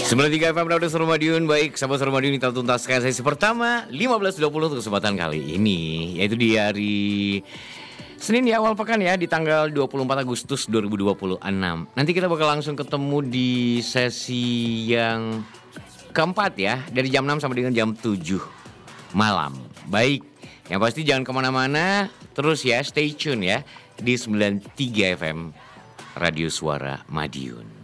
93 FM Radio Suara Madiun. Baik, sahabat Suara Madiun, kita tuntaskan sesi pertama 15.20 untuk kesempatan kali ini, yaitu di hari Senin ya, awal pekan ya, di tanggal 24 Agustus 2026. Nanti kita bakal langsung ketemu di sesi yang keempat ya, dari jam 6 sampai dengan jam 7 malam. Baik, yang pasti jangan kemana-mana, terus ya stay tune ya di 93 FM Radio Suara Madiun.